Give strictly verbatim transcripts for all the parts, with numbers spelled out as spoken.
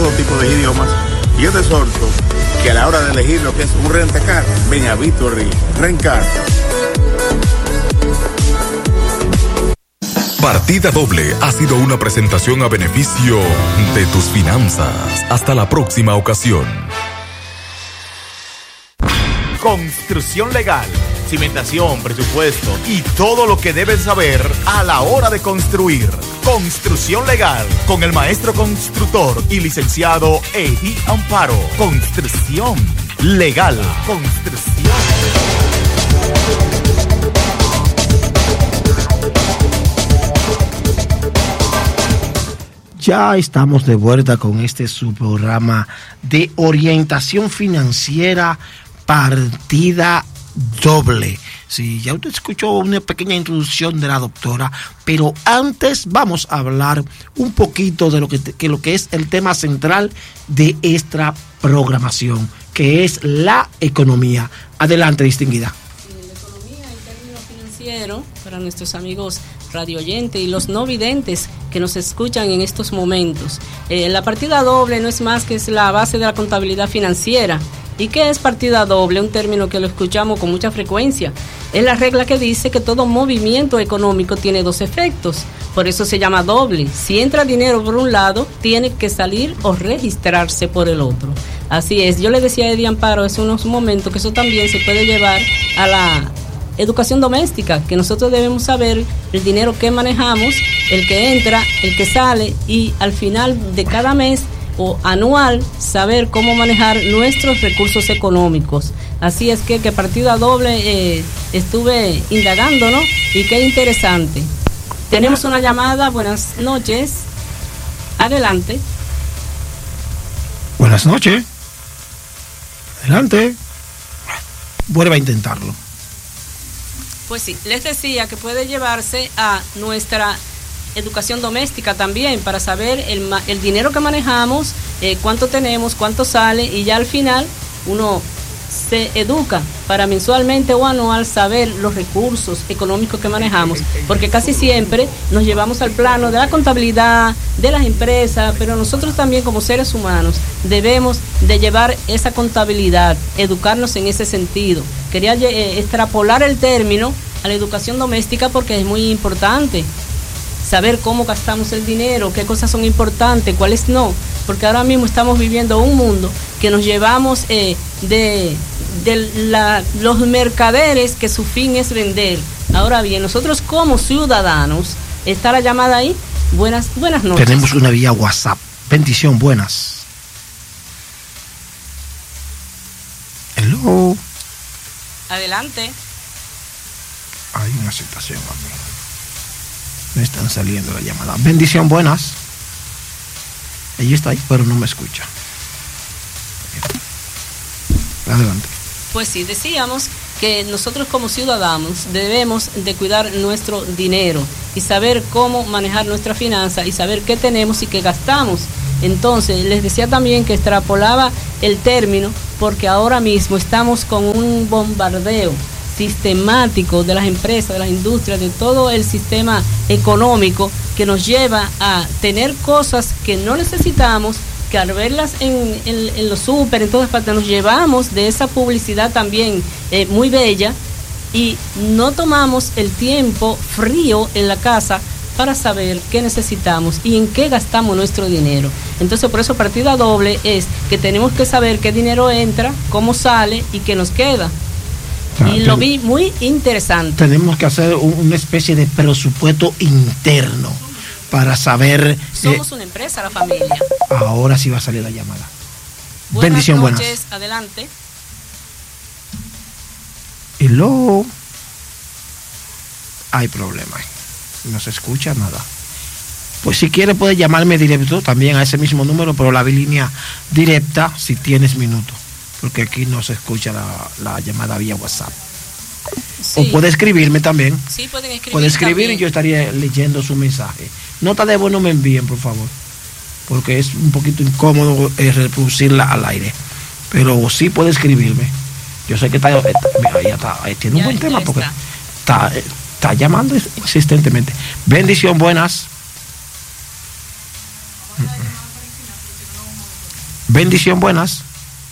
todo tipo de idiomas. Y yo te exhorto que a la hora de elegir lo que es un rentacar, ven a Victory Rencar. Partida Doble ha sido una presentación a beneficio de tus finanzas. Hasta la próxima ocasión. Construcción legal, cimentación, presupuesto y todo lo que debes saber a la hora de construir. Construcción legal con el maestro constructor y licenciado Eddie Amparo. Construcción legal. Construcción. Ya estamos de vuelta con este su programa de orientación financiera, partida doble. Sí, ya usted escuchó una pequeña introducción de la doctora, pero antes vamos a hablar un poquito de lo que, que lo que es el tema central de esta programación, que es la economía. Adelante, distinguida. Sí, la economía en términos financieros, para nuestros amigos radio oyentes y los no videntes que nos escuchan en estos momentos. Eh, la partida doble no es más que es la base de la contabilidad financiera. ¿Y qué es partida doble? Un término que lo escuchamos con mucha frecuencia. Es la regla que dice que todo movimiento económico tiene dos efectos. Por eso se llama doble. Si entra dinero por un lado, tiene que salir o registrarse por el otro. Así es. Yo le decía a Eddie Amparo hace unos momentos que eso también se puede llevar a la educación doméstica, que nosotros debemos saber el dinero que manejamos, el que entra, el que sale, y al final de cada mes o anual saber cómo manejar nuestros recursos económicos. Así es que que partida doble eh, estuve indagando, ¿no? Y qué interesante. Tenemos una llamada. Buenas noches. Adelante. Buenas noches. Adelante. Vuelva a intentarlo. Pues sí, les decía que puede llevarse a nuestra educación doméstica también, para saber el, el dinero que manejamos, eh, cuánto tenemos, cuánto sale, y ya al final uno se educa para mensualmente o anual saber los recursos económicos que manejamos, porque casi siempre nos llevamos al plano de la contabilidad, de las empresas, pero nosotros también como seres humanos debemos de llevar esa contabilidad, educarnos en ese sentido. Quería eh, extrapolar el término a la educación doméstica porque es muy importante saber cómo gastamos el dinero, qué cosas son importantes, cuáles no, porque ahora mismo estamos viviendo un mundo que nos llevamos eh, de, de la, los mercaderes que su fin es vender. Ahora bien, nosotros como ciudadanos, ¿está la llamada ahí? Buenas, buenas noches. Tenemos una vía WhatsApp. Bendición, buenas. Hello. Adelante. Hay una situación aquí. Me están saliendo la llamada. Bendición, buenas. Ella está ahí, pero no me escucha. Adelante. Pues sí, decíamos que nosotros como ciudadanos debemos de cuidar nuestro dinero y saber cómo manejar nuestra finanza y saber qué tenemos y qué gastamos. Entonces, les decía también que extrapolaba el término porque ahora mismo estamos con un bombardeo sistemático de las empresas, de las industrias, de todo el sistema económico que nos lleva a tener cosas que no necesitamos, que al verlas en, en, en los súper, en todas partes, nos llevamos de esa publicidad también eh, muy bella y no tomamos el tiempo frío en la casa para saber qué necesitamos y en qué gastamos nuestro dinero. Entonces, por eso partida doble es que tenemos que saber qué dinero entra, cómo sale y qué nos queda. Y lo vi muy interesante. Tenemos que hacer una especie de presupuesto interno para saber. Somos eh, una empresa, la familia. Ahora sí va a salir la llamada. Buenas Bendición, noches, buenas. Adelante. Hello. Hay problema. No se escucha nada. Pues si quiere puede llamarme directo también a ese mismo número, pero la línea directa si tienes minuto, porque aquí no se escucha la, la llamada vía WhatsApp. Sí. O puede escribirme también. Sí, pueden escribir. Puede escribir también. Y yo estaría leyendo su mensaje. Nota de voz no me envíen, por favor, porque es un poquito incómodo eh, reproducirla al aire. Pero sí puede escribirme. Yo sé que está, está, mira, ya está, ahí tiene ya, un buen tema porque está. Está, está llamando insistentemente. Bendición, buenas. Bendición, buenas.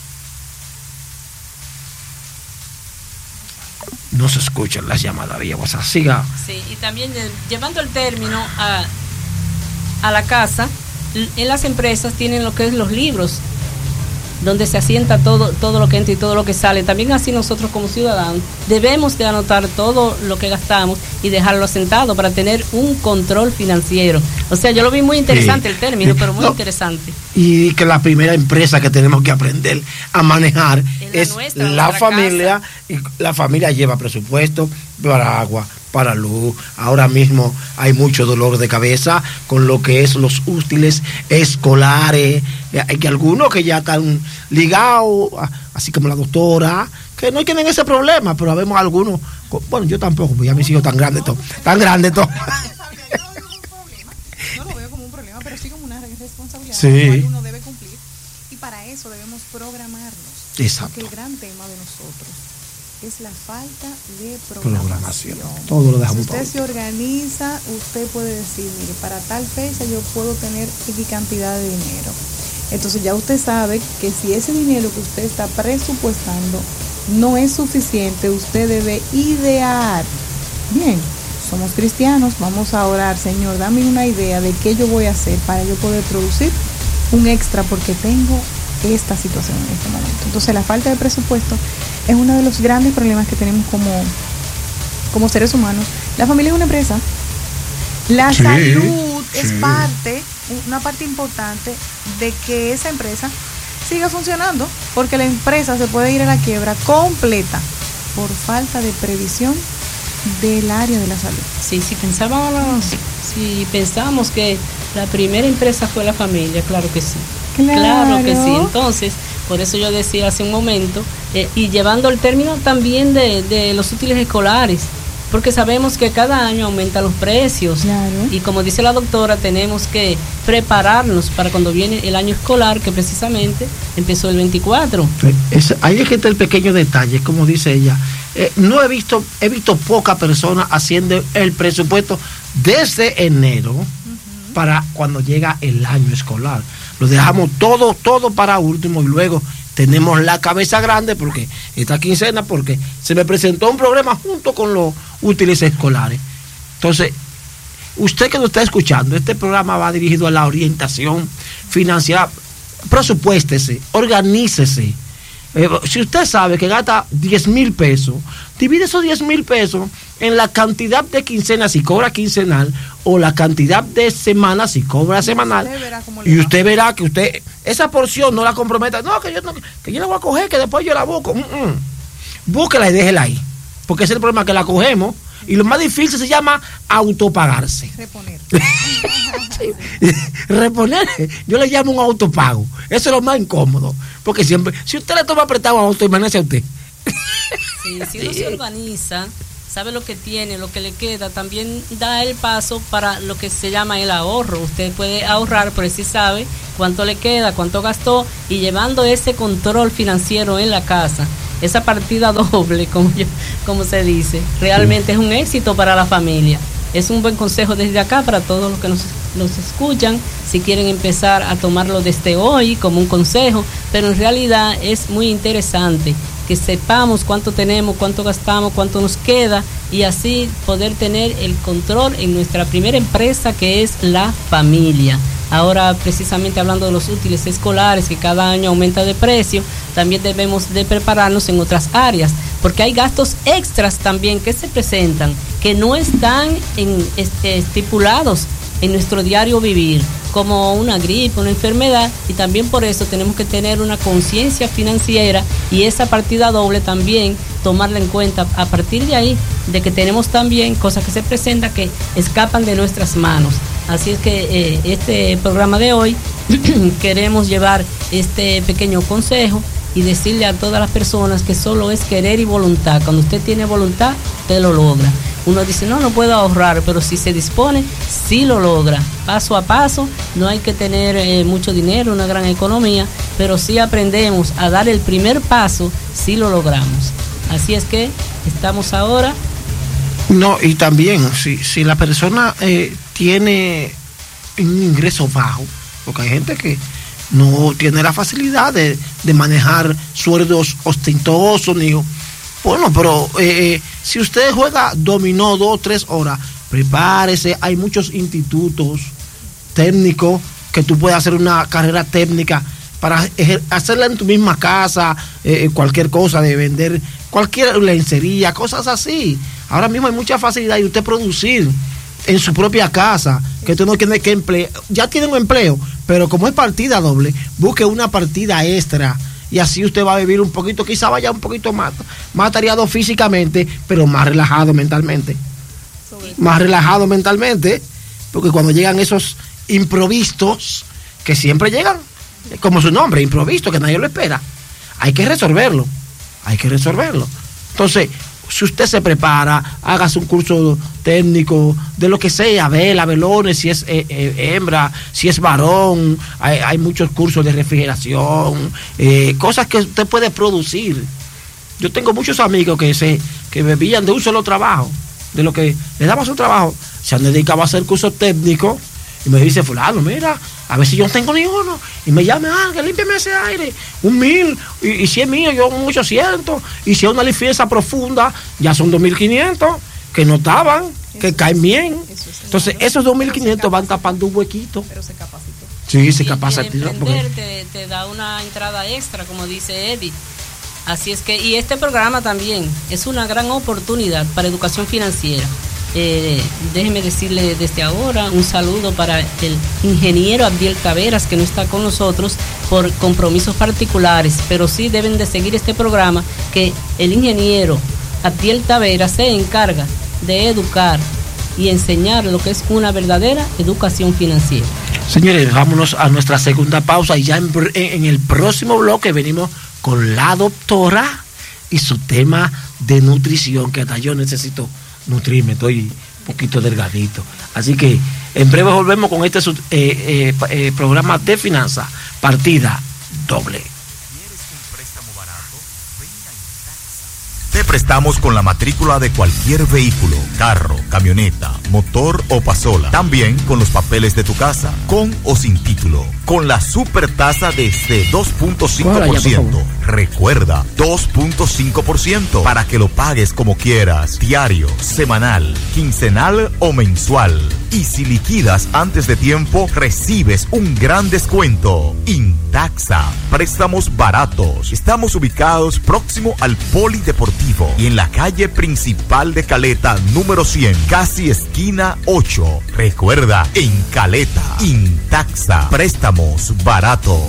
No se escuchan las llamadas vía WhatsApp. Siga. Sí, y también eh, llevando el término a, a la casa, en las empresas tienen lo que es los libros, donde se asienta todo, todo lo que entra y todo lo que sale. También así nosotros como ciudadanos debemos de anotar todo lo que gastamos y dejarlo asentado para tener un control financiero. O sea, yo lo vi muy interesante, sí, el término, sí, pero muy no, interesante. Y que la primera empresa que tenemos que aprender a manejar es la, es nuestra, la familia, casa. Y la familia lleva presupuesto para agua, para luz. Ahora mismo hay mucho dolor de cabeza con lo que es los útiles escolares. Hay que algunos que ya están ligados, así como la doctora, que no tienen ese problema, pero vemos algunos, bueno, yo tampoco, porque ya mis hijos tan grandes, todo, tan grandes todos. No lo veo como un problema, pero sí como una responsabilidad, sí, la cual uno debe cumplir, y para eso debemos programarnos. Exacto. Porque el gran tema de nosotros es la falta de programación. programación. Todo lo dejamos. Si usted todo. se organiza, usted puede decir, mire, para tal fecha yo puedo tener X cantidad de dinero. Entonces ya usted sabe que si ese dinero que usted está presupuestando no es suficiente, usted debe idear. Bien, somos cristianos, vamos a orar, Señor, dame una idea de qué yo voy a hacer para yo poder producir un extra porque tengo esta situación en este momento. Entonces la falta de presupuesto es uno de los grandes problemas que tenemos como, como seres humanos. La familia es una empresa. La sí, salud sí. es parte, una parte importante de que esa empresa siga funcionando, porque la empresa se puede ir a la quiebra completa por falta de previsión del área de la salud. Sí, si pensábamos, si pensamos que la primera empresa fue la familia, claro que sí. Claro, claro que sí. Entonces, por eso yo decía hace un momento, eh, y llevando el término también de, de los útiles escolares, porque sabemos que cada año aumentan los precios, claro. Y como dice la doctora, tenemos que prepararnos para cuando viene el año escolar, que precisamente empezó el veinticuatro. Es, ahí es que está el pequeño detalle, como dice ella. Eh, no he visto, he visto pocas personas haciendo el presupuesto desde enero uh-huh. para cuando llega el año escolar. Lo dejamos todo, todo para último y luego tenemos la cabeza grande porque esta quincena, porque se me presentó un problema junto con los útiles escolares. Entonces, usted que nos está escuchando, este programa va dirigido a la orientación financiera. Presupuéstese, organícese. Eh, si usted sabe que gasta diez mil pesos, divide esos diez mil pesos en la cantidad de quincenas si cobra quincenal o la cantidad de semanas si cobra semanal. Usted y usted verá que usted esa porción no la comprometa. No, que yo no, que yo la voy a coger, que después yo la busco. Mm-mm. Búsquela y déjela ahí. Porque ese es el problema, que la cogemos. Y lo más difícil se llama autopagarse. Reponer. Sí. Reponer, yo le llamo un autopago. Eso es lo más incómodo. Porque siempre, si usted le toma prestado a auto, imagínese a usted. Sí, si uno se organiza, sabe lo que tiene, lo que le queda, también da el paso para lo que se llama el ahorro. Usted puede ahorrar, pero sí sabe cuánto le queda, cuánto gastó, y llevando ese control financiero en la casa, esa partida doble, como, yo, como se dice, realmente es un éxito para la familia. Es un buen consejo desde acá para todos los que nos, nos escuchan, si quieren empezar a tomarlo desde hoy como un consejo, pero en realidad es muy interesante que sepamos cuánto tenemos, cuánto gastamos, cuánto nos queda, y así poder tener el control en nuestra primera empresa, que es la familia. Ahora, precisamente hablando de los útiles escolares, que cada año aumenta de precio, también debemos de prepararnos en otras áreas, porque hay gastos extras también que se presentan, que no están en, este, estipulados en nuestro diario vivir, como una gripe, una enfermedad, y también por eso tenemos que tener una conciencia financiera, y esa partida doble también tomarla en cuenta a partir de ahí, de que tenemos también cosas que se presentan que escapan de nuestras manos. Así es que eh, este programa de hoy queremos llevar este pequeño consejo y decirle a todas las personas que solo es querer y voluntad. Cuando usted tiene voluntad, usted lo logra. Uno dice, no, no puedo ahorrar, pero si se dispone, sí lo logra. Paso a paso, no hay que tener eh, mucho dinero, una gran economía, pero si aprendemos a dar el primer paso, sí lo logramos. Así es que estamos ahora. No, y también, si, si la persona eh, tiene un ingreso bajo, porque hay gente que no tiene la facilidad de, de manejar sueldos ostentosos, ni... Bueno, pero eh, si usted juega dominó dos o tres horas, prepárese, hay muchos institutos técnicos que tú puedes hacer una carrera técnica para ejer- hacerla en tu misma casa, eh, cualquier cosa de vender, cualquier lencería, cosas así. Ahora mismo hay mucha facilidad de usted producir en su propia casa, que usted no tiene que emplear, ya tiene un empleo, pero como es partida doble, busque una partida extra y así usted va a vivir un poquito, quizá vaya un poquito más, más atareado físicamente, pero más relajado mentalmente. Más relajado mentalmente, porque cuando llegan esos improvistos, que siempre llegan, como su nombre, improvisto, que nadie lo espera, hay que resolverlo, hay que resolverlo. Entonces, si usted se prepara, hágase un curso técnico de lo que sea, vela, velones, si es eh, eh, hembra, si es varón, hay, hay muchos cursos de refrigeración, eh, cosas que usted puede producir. Yo tengo muchos amigos que se que vivían de un solo trabajo, de lo que les daba su trabajo, se han dedicado a hacer cursos técnicos. Y me dice fulano, mira, a ver si yo no tengo ni uno. Y me llama, ah, que límpiame ese aire. Un mil. Y, y si es mío, yo un ochocientos. Y si es una limpieza profunda, ya son dos mil quinientos. Que no estaban, que caen bien. Entonces, esos dos mil quinientos van tapando un huequito. Pero se capacitó. Sí, se Y- capacitó. y el porque- emprender te, te da una entrada extra, como dice Edith. Así es que, y este programa también es una gran oportunidad para educación financiera. Eh, déjeme decirle desde ahora un saludo para el ingeniero Abdiel Taveras, que no está con nosotros por compromisos particulares, pero sí deben de seguir este programa, que el ingeniero Abdiel Taveras se encarga de educar y enseñar lo que es una verdadera educación financiera. Señores, vámonos a nuestra segunda pausa y ya en, en el próximo bloque venimos con la doctora y su tema de nutrición, que hasta yo necesito nutrirme, estoy un poquito delgadito. Así que en breve volvemos con este eh, eh, eh, programa de finanzas, partida doble. Te prestamos con la matrícula de cualquier vehículo, carro, camioneta, motor o pasola. También con los papeles de tu casa, con o sin título. Con la super tasa desde dos punto cinco por ciento. Recuerda, dos punto cinco por ciento para que lo pagues como quieras, diario, semanal, quincenal o mensual. Y si liquidas antes de tiempo, recibes un gran descuento. Intaxa, préstamos baratos. Estamos ubicados próximo al Polideportivo y en la calle principal de Caleta, número cien, casi esquina ocho. Recuerda, en Caleta, Intaxa, préstamos barato.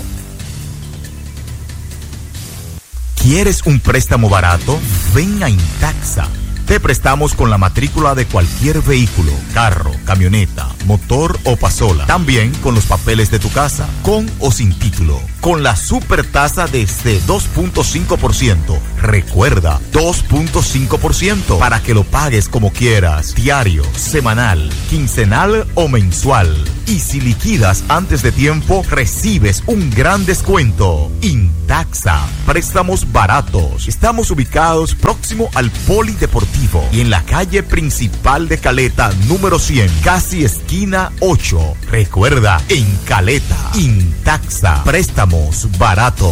¿Quieres un préstamo barato? Ven a Intaxa. Te prestamos con la matrícula de cualquier vehículo, carro, camioneta, motor o pasola. También con los papeles de tu casa, con o sin título. Con la super tasa desde dos punto cinco por ciento. Recuerda, dos punto cinco por ciento para que lo pagues como quieras, diario, semanal, quincenal o mensual. Y si liquidas antes de tiempo, recibes un gran descuento. Intaxa, préstamos baratos. Estamos ubicados próximo al Polideportivo y en la calle principal de Caleta, número cien, casi esquina ocho. Recuerda, en Caleta, Intaxa, préstamos barato.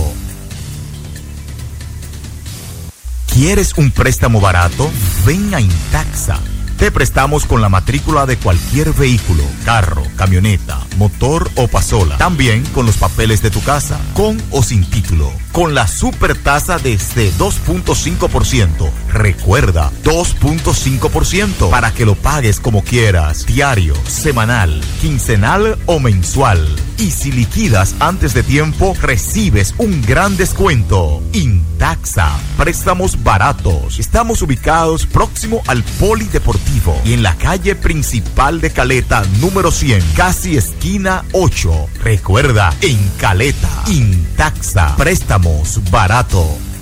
¿Quieres un préstamo barato? Ven a Intaxa. Te prestamos con la matrícula de cualquier vehículo, carro, camioneta, motor o pasola. También con los papeles de tu casa, con o sin título. Con la super tasa desde dos punto cinco por ciento. Recuerda, dos punto cinco por ciento para que lo pagues como quieras, diario, semanal, quincenal o mensual. Y si liquidas antes de tiempo, recibes un gran descuento. Intaxa, préstamos baratos. Estamos ubicados próximo al Polideportivo y en la calle principal de Caleta, número cien, casi esquina ocho. Recuerda, en Caleta, Intaxa, préstamos barato.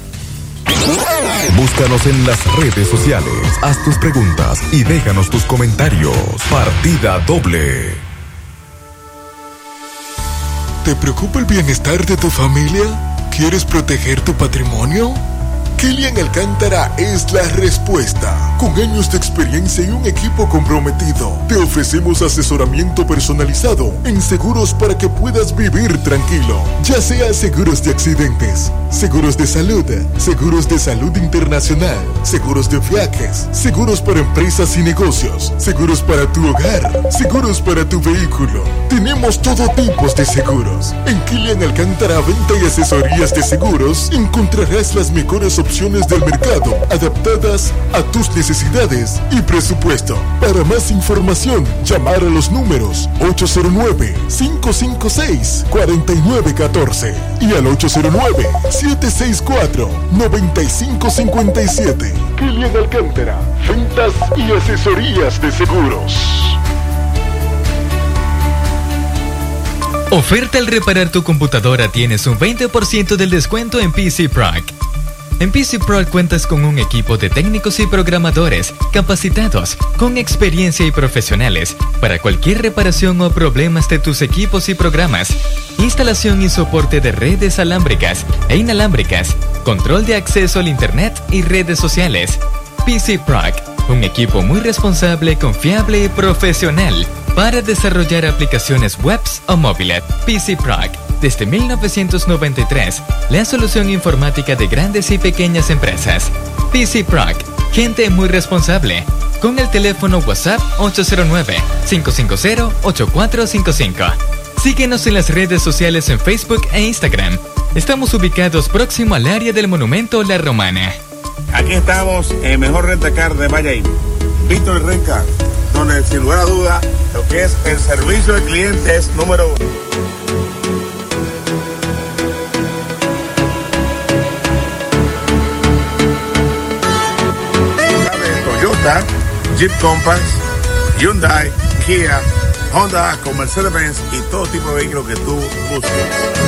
Búscanos en las redes sociales, haz tus preguntas y déjanos tus comentarios. Partida doble. ¿Te preocupa el bienestar de tu familia? ¿Quieres proteger tu patrimonio? Kilian Alcántara es la respuesta. Con años de experiencia y un equipo comprometido, te ofrecemos asesoramiento personalizado en seguros para que puedas vivir tranquilo. Ya sea seguros de accidentes, seguros de salud, seguros de salud internacional, seguros de viajes, seguros para empresas y negocios, seguros para tu hogar, seguros para tu vehículo. Tenemos todo tipo de seguros. En Kilian Alcántara Venta y Asesorías de Seguros encontrarás las mejores opciones del mercado, adaptadas a tus necesidades y presupuesto. Para más información, llamar a los números ocho cero nueve, cinco cinco seis, cuatro nueve uno cuatro y al ocho cero nueve, siete seis cuatro, nueve cinco cinco siete. Kilian Alcántara, Ventas y Asesorías de Seguros. Oferta al reparar tu computadora, tienes un veinte por ciento del descuento en P C Proc. En P C Proc cuentas con un equipo de técnicos y programadores capacitados, con experiencia y profesionales para cualquier reparación o problemas de tus equipos y programas, instalación y soporte de redes alámbricas e inalámbricas, control de acceso al internet y redes sociales. P C Proc, un equipo muy responsable, confiable y profesional para desarrollar aplicaciones webs o móviles. P C Proc, desde mil novecientos noventa y tres, la solución informática de grandes y pequeñas empresas. P C Proc, gente muy responsable. Con el teléfono WhatsApp ocho cero nueve, cinco cinco cero, ocho cuatro cinco cinco. Síguenos en las redes sociales en Facebook e Instagram. Estamos ubicados próximo al área del Monumento La Romana. Aquí estamos en Mejor Rentacar de Valladolid, Víctor Rencar, donde sin lugar a duda lo que es el servicio al cliente es número uno. Toyota, Jeep Compass, Hyundai, Kia, Honda, con Mercedes-Benz y todo tipo de vehículos que tú busques.